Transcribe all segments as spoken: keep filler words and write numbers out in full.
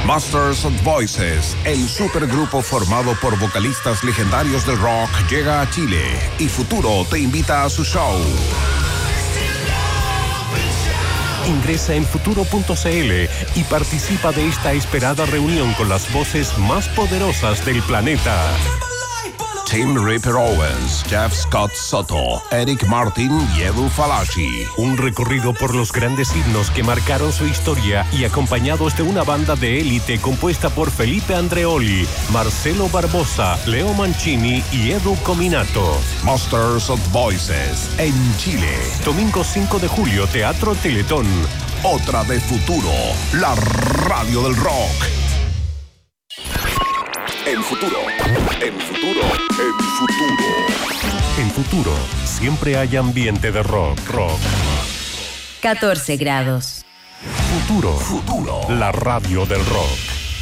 Masters of Voices, el supergrupo formado por vocalistas legendarios del rock, llega a Chile y Futuro te invita a su show. Ingresa en futuro punto c l y participa de esta esperada reunión con las voces más poderosas del planeta. Tim Ripper Owens, Jeff Scott Soto, Eric Martin y Edu Falaschi. Un recorrido por los grandes himnos que marcaron su historia y acompañados de una banda de élite compuesta por Felipe Andreoli, Marcelo Barbosa, Leo Mancini y Edu Cominato. Masters of Voices en Chile. Domingo cinco de julio, Teatro Teletón. Otra de Futuro, la radio del rock. En Futuro, en Futuro, en Futuro. En Futuro, siempre hay ambiente de rock, rock. catorce grados. Futuro, Futuro, la radio del rock.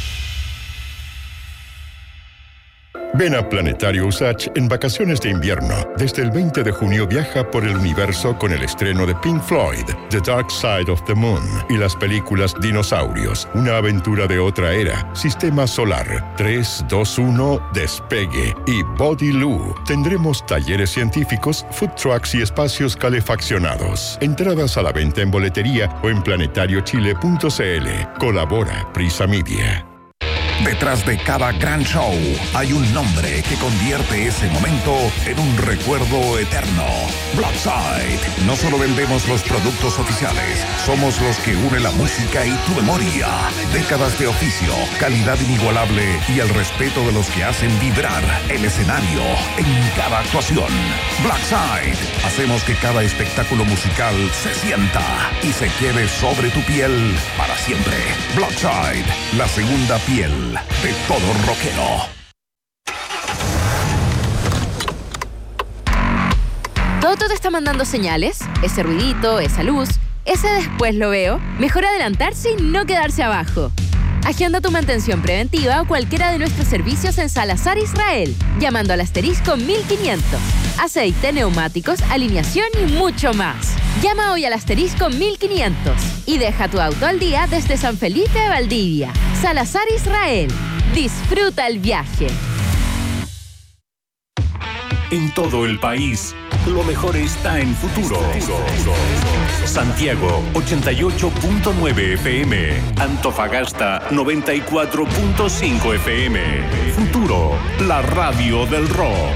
Ven a Planetario Usach en vacaciones de invierno. Desde el veinte de junio viaja por el universo con el estreno de Pink Floyd, The Dark Side of the Moon y las películas Dinosaurios, una aventura de otra era, Sistema Solar, tres, dos, uno, Despegue y Body Loo. Tendremos talleres científicos, food trucks y espacios calefaccionados. Entradas a la venta en boletería o en planetario chile punto c l. Colabora Prisa Media. Detrás de cada gran show hay un nombre que convierte ese momento en un recuerdo eterno. Blackside. No solo vendemos los productos oficiales, somos los que unen la música y tu memoria. Décadas de oficio, calidad inigualable y el respeto de los que hacen vibrar el escenario en cada actuación. Blackside. Hacemos que cada espectáculo musical se sienta y se quede sobre tu piel para siempre. Blackside, la segunda piel de todo rockero. ¿Todo te está mandando señales? Ese ruidito, esa luz, ese después lo veo. Mejor adelantarse y no quedarse abajo. Agenda tu mantención preventiva o cualquiera de nuestros servicios en Salazar Israel, llamando al asterisco mil quinientos. Aceite, neumáticos, alineación y mucho más. Llama hoy al asterisco mil quinientos y deja tu auto al día desde San Felipe de Valdivia. Salazar Israel. Disfruta el viaje. En todo el país, lo mejor está en Futuro. Santiago, ochenta y ocho punto nueve F M. Antofagasta, noventa y cuatro punto cinco F M. Futuro, la radio del rock.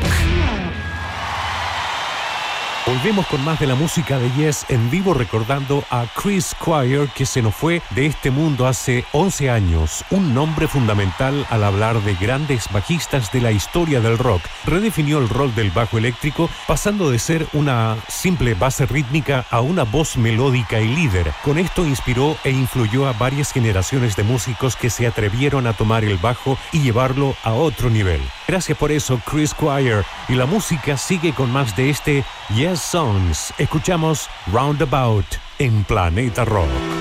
Volvemos con más de la música de Yes en vivo, recordando a Chris Squire, que se nos fue de este mundo hace once años. Un nombre fundamental al hablar de grandes bajistas de la historia del rock. Redefinió el rol del bajo eléctrico, pasando de ser una simple base rítmica a una voz melódica y líder. Con esto inspiró e influyó a varias generaciones de músicos que se atrevieron a tomar el bajo y llevarlo a otro nivel. Gracias por eso, Chris Squire. Y la música sigue con más de este Yes Songs. Escuchamos Roundabout en Planeta Rock.